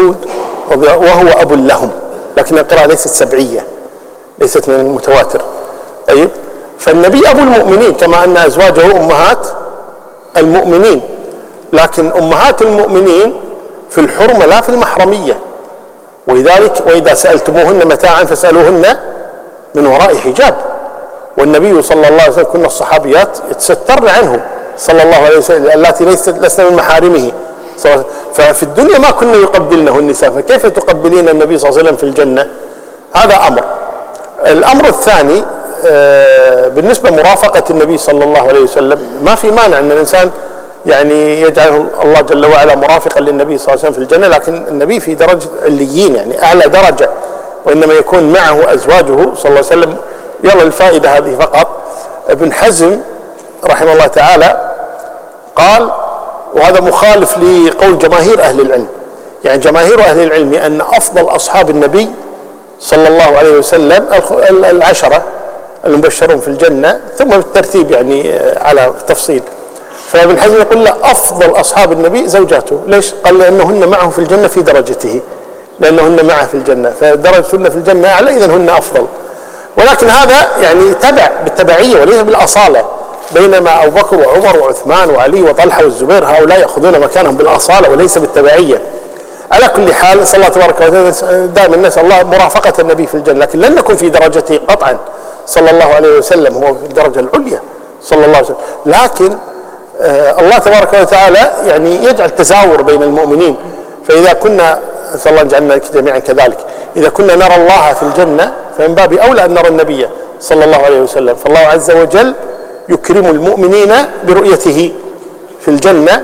مسعود وهو أب لهم، لكن القراءة ليست سبعية، ليست من المتواتر. طيب، فالنبي أبو المؤمنين كما أن أزواجه أمهات المؤمنين، لكن أمهات المؤمنين في الحرمة لا في المحرمية. ولذلك وإذا سألتموهن متاعا فاسألوهن من وراء حجاب، والنبي صلى الله عليه وسلم كن الصحابيات يتسترن عنه صلى الله عليه وسلم التي لسن من محارمه، ففي الدنيا ما كنا يقبلنه النساء، فكيف تقبلين النبي صلى الله عليه وسلم في الجنة؟ هذا أمر. الأمر الثاني بالنسبة مرافقة النبي صلى الله عليه وسلم، ما في مانع أن الإنسان يعني يجعل الله جل وعلا مرافقا للنبي صلى الله عليه وسلم في الجنة، لكن النبي في درجة عليين يعني أعلى درجة، وإنما يكون معه أزواجه صلى الله عليه وسلم. يلا الفائدة هذه فقط. ابن حزم رحمه الله تعالى قال، وهذا مخالف لقول جماهير أهل العلم، يعني جماهير أهل العلم أن أفضل أصحاب النبي صلى الله عليه وسلم العشرة المبشرون في الجنة، ثم بالترتيب يعني على تفصيل. فابن حزم يقول لا، أفضل أصحاب النبي زوجاته. ليش؟ قال لأنهن معه في الجنة في درجته، لأنهن معه في الجنة، فدرجتهن في الجنة أعلى، إذن هن أفضل. ولكن هذا يعني تبع بالتبعية وليس بالأصالة، بينما أبو بكر وعمر وعثمان وعلي وطلحة والزبير هؤلاء يأخذون مكانهم بالأصالة وليس بالتبعية. على كل حال، نسأل الله تبارك وتعالى دائما نسأل الله مرافقة النبي في الجنة، لكن لن نكون في درجته قطعا صلى الله عليه وسلم، هو في الدرجة العليا صلى الله عليه وسلم، لكن الله تبارك وتعالى يعني يجعل تزاور بين المؤمنين. فإذا كنا، نسأل الله أن يجعلنا جميعا كذلك، إذا كنا نرى الله في الجنة فمن باب أولى أن نرى النبي صلى الله عليه وسلم. فالله عز وجل يكرم المؤمنين برؤيته في الجنة.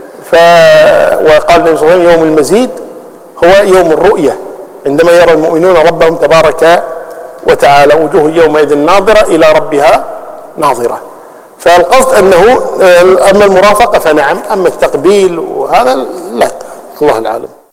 وقال النبي صلى الله عليه وسلم: يوم المزيد هو يوم الرؤية، عندما يرى المؤمنون ربهم تبارك وتعالى، وجوه يومئذ ناظرة إلى ربها ناظرة. فالقصد أنه أما المرافقة فنعم، أما التقبيل وهذا لا، الله العالم.